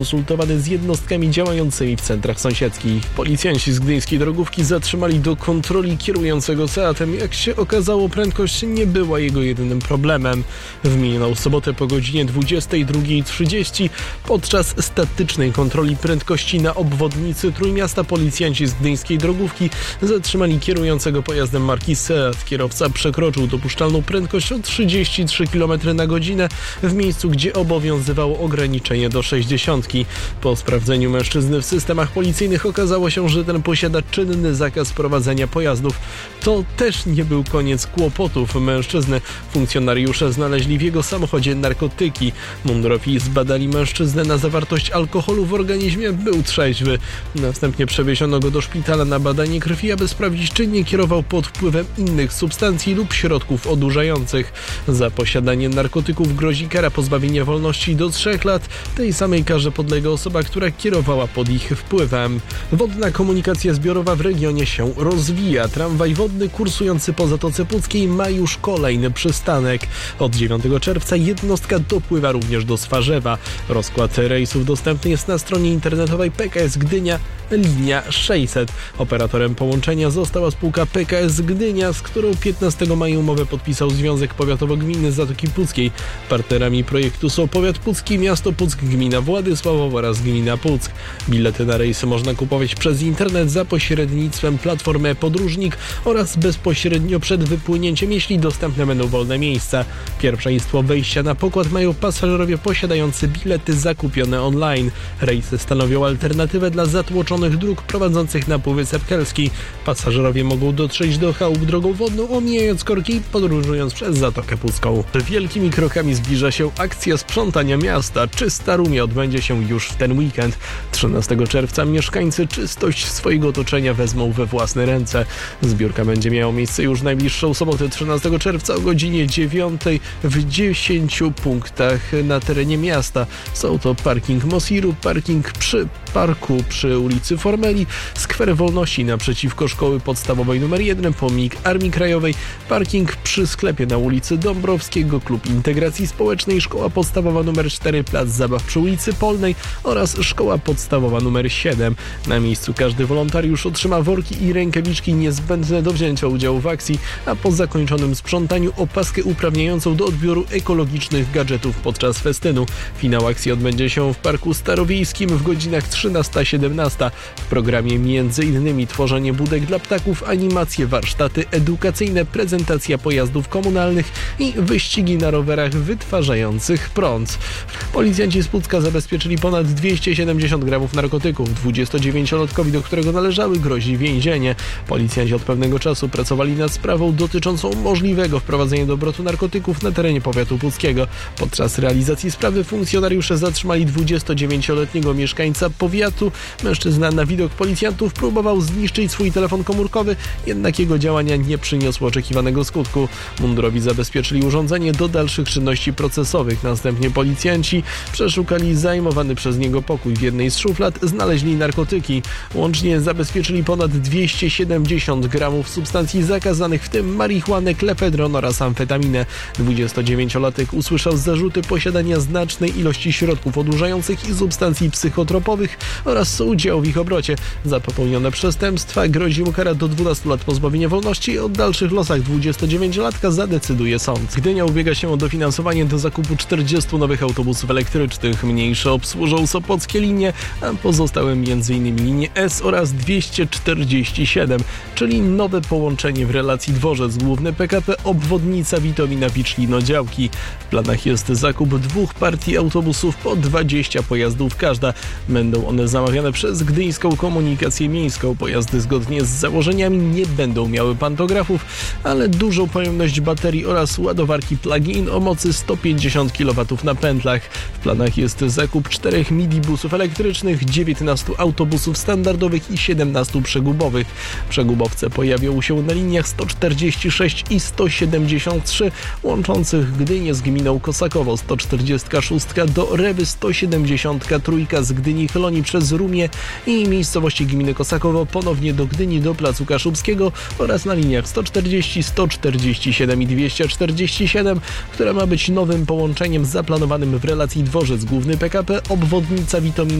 konsultowany z jednostkami działającymi w centrach sąsiedzkich. Policjanci z gdyńskiej drogówki zatrzymali do kontroli kierującego Seatem. Jak się okazało, prędkość nie była jego jedynym problemem. W minioną sobotę po godzinie 22:30 podczas statycznej kontroli prędkości na obwodnicy Trójmiasta policjanci z gdyńskiej drogówki zatrzymali kierującego pojazdem marki Seat. Kierowca przekroczył dopuszczalną prędkość o 33 km na godzinę w miejscu, gdzie obowiązywało ograniczenie do 60. Po sprawdzeniu mężczyzny w systemach policyjnych okazało się, że ten posiada czynny zakaz prowadzenia pojazdów. To też nie był koniec kłopotów mężczyzny. Funkcjonariusze znaleźli w jego samochodzie narkotyki. Mundurowi zbadali mężczyznę na zawartość alkoholu w organizmie, był trzeźwy. Następnie przewieziono go do szpitala na badanie krwi, aby sprawdzić, czy nie kierował pod wpływem innych substancji lub środków odurzających. Za posiadanie narkotyków grozi kara pozbawienia wolności do 3 lat. Tej samej karze podlega osoba, która kierowała pod ich wpływem. Wodna komunikacja zbiorowa w regionie się rozwija. Tramwaj wodny kursujący po Zatoce Puckiej ma już kolejny przystanek. Od 9 czerwca jednostka dopływa również do Swarzewa. Rozkład rejsów dostępny jest na stronie internetowej PKS Gdynia, linia 600. Operatorem połączenia została spółka PKS Gdynia, z którą 15 maja umowę podpisał Związek Powiatowo-Gminny Zatoki Puckiej. Partnerami projektu są Powiat Pucki, Miasto Puck, Gmina Władysławowo oraz Gmina Puck. Bilety na rejsy można kupować przez internet za pośrednictwem platformy Podróżnik oraz bezpośrednio przed wypłynięciem, jeśli dostępne będą wolne miejsca. Pierwszeństwo wejścia na pokład mają pasażerowie posiadający bilety zakupione online. Rejsy stanowią alternatywę dla zatłoczonych dróg prowadzących na Półwysep Kelski. Pasażerowie mogą dotrzeć do chałup drogą wodną, omijając korki i podróżując przez Zatokę Pucką. Wielkimi krokami zbliża się akcja sprzątania miasta. Czysta Rumia odbędzie się już w ten weekend. 13 czerwca mieszkańcy czystość swojego otoczenia wezmą we własne ręce. Zbiórka będzie miała miejsce już najbliższą sobotę 13 czerwca o godzinie 9 w 10 punktach na terenie miasta. Są to parking Mosiru, parking przy parku przy ulicy Formeli, skwer Wolności naprzeciwko Szkoły Podstawowej nr 1, pomnik Armii Krajowej, parking przy sklepie na ulicy Dąbrowskiego, Klub Integracji Społecznej, Szkoła Podstawowa nr 4, Plac Zabaw przy ulicy Polnej oraz Szkoła Podstawowa nr 7. Na miejscu każdy wolontariusz otrzyma worki i rękawiczki niezbędne do wzięcia udziału w akcji, a po zakończonym sprzątaniu opaskę uprawniającą do odbioru ekologicznych gadżetów podczas festynu. Finał akcji odbędzie się w Parku Starowiejskim w godzinach 13-17. W programie m.in. tworzenie budek dla ptaków, animacje, warsztaty edukacyjne, prezentacja pojazdów komunalnych i wyścigi na rowerach wytwarzających prąd. Policjanci z Pucka zabezpieczyli ponad 270 gramów narkotyków. 29-latkowi, do którego należały, grozi więzienie. Policjanci od pewnego czasu pracowali nad sprawą dotyczącą możliwego wprowadzenia do obrotu narkotyków na terenie powiatu puckiego. Podczas realizacji sprawy funkcjonariusze zatrzymali 29-letniego mieszkańca powiatu. Mężczyzna na widok policjantów próbował zniszczyć swój telefon komórkowy, jednak jego działania nie przyniosły oczekiwanego skutku. Mundurowi zabezpieczyli urządzenie do dalszych czynności procesowych. Następnie policjanci przeszukali zajmowany przez niego pokój. W jednej z szuflad znaleźli narkotyki. Łącznie zabezpieczyli ponad 270 gramów substancji zakazanych, w tym marihuanę, klefedron oraz amfetaminę. 29-latek usłyszał zarzuty posiadania znacznej ilości środków odurzających i substancji psychotropowych oraz udziału w ich obrocie. Za popełnione przestępstwa grozi mu kara do 12 lat pozbawienia wolności. O dalszych losach 29-latka zadecyduje sąd. Gdynia ubiega się o dofinansowanie do zakupu 40 nowych autobusów elektrycznych. Mniejsze obsłużą sopockie linie, a pozostałe m.in. linie S oraz 247, czyli nowe połączenie w relacji Dworzec Główny PKP obwodnica Witomina-Wiczlino-Działki. W planach jest zakup 2 partii autobusów po 20 pojazdów każda. Będą one zamawiane przez Gdyńską Komunikację Miejską. Pojazdy zgodnie z założeniami nie będą miały pantografów, ale dużą pojemność baterii oraz ładowarki plug-in o mocy 150 kW na pętlach. W planach jest zakup 4 midibusów elektrycznych, 19 autobusów standardowych i 17 przegubowych. Przegubowce pojawią się na liniach 146 i 173 łączących Gdynię z gminą Kosakowo, 146 do Rewy, 173 z Gdyni Chloni przez Rumię i miejscowości gminy Kosakowo ponownie do Gdyni do Placu Kaszubskiego oraz na liniach 140, 147 i 247, która ma być nowym połączeniem zaplanowanym w relacji Dworzec Główny PKP obwodnica Witomina